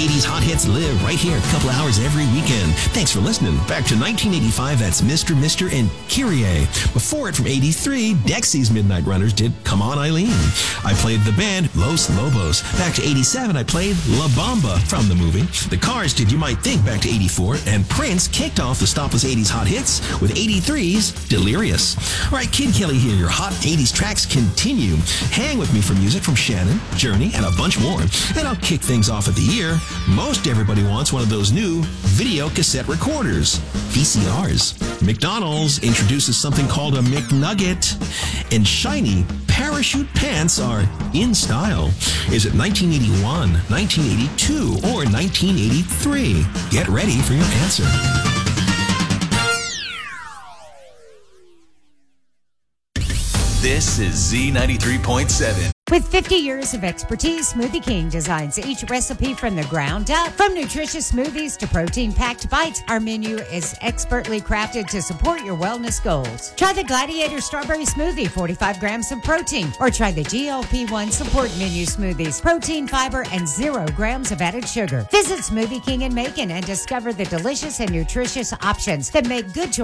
80s hot hits live right here, a couple hours every weekend. Thanks for listening. Back to 1985, that's Mr. and Kyrie. Before it, from 83, Dexy's Midnight Runners did Come On Eileen. I played the band Los Lobos. Back to 87, I played La Bamba from the movie. The Cars did You Might Think back to 84, and Prince kicked off the Stopless 80s hot hits with 83's Delirious. All right, Kid Kelly here. Your hot 80s tracks continue. Hang with me for music from Shannon, Journey, and a bunch more. And I'll kick things off at the year. Most everybody wants one of those new video cassette recorders, VCRs. McDonald's introduces something called a McNugget, and shiny parachute pants are in style. Is it 1981, 1982, or 1983? Get ready for your answer. This is Z93.7. With 50 years of expertise, Smoothie King designs each recipe from the ground up. From nutritious smoothies to protein-packed bites, our menu is expertly crafted to support your wellness goals. Try the Gladiator Strawberry Smoothie, 45 grams of protein. Or try the GLP-1 Support Menu Smoothies, protein, fiber, and 0 grams of added sugar. Visit Smoothie King in Macon and discover the delicious and nutritious options that make good choices